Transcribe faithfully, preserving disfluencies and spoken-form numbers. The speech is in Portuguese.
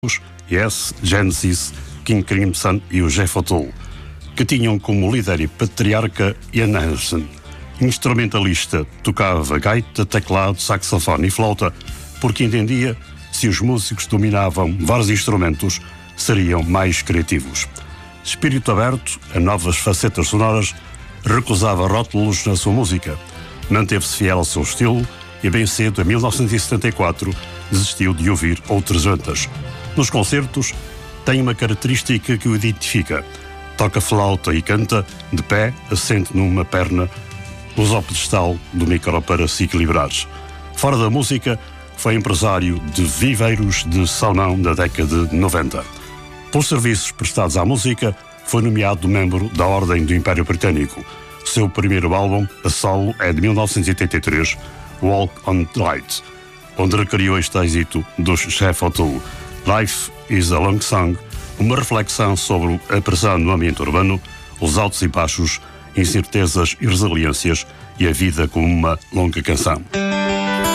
Yes, Genesis, King Crimson e o Jethro Tull, que tinham como líder e patriarca Ian Anderson. Instrumentalista, tocava gaita, teclado, saxofone e flauta, porque entendia se os músicos dominavam vários instrumentos, seriam mais criativos. Espírito aberto a novas facetas sonoras, recusava rótulos na sua música, manteve-se fiel ao seu estilo e bem cedo, em mil novecentos e setenta e quatro, desistiu de ouvir outras bandas. Nos concertos, tem uma característica que o identifica. Toca flauta e canta, de pé, assente numa perna, usa o pedestal do micro para se equilibrar. Fora da música, foi empresário de viveiros de salmão na década de noventa. Pelos serviços prestados à música, foi nomeado membro da Ordem do Império Britânico. Seu primeiro álbum, a solo, é de mil novecentos e oitenta e três, Walk on Light, onde recriou este êxito dos Jethro Tull. Life is a Long Song, uma reflexão sobre a pressão no ambiente urbano, os altos e baixos, incertezas e resiliências e a vida como uma longa canção.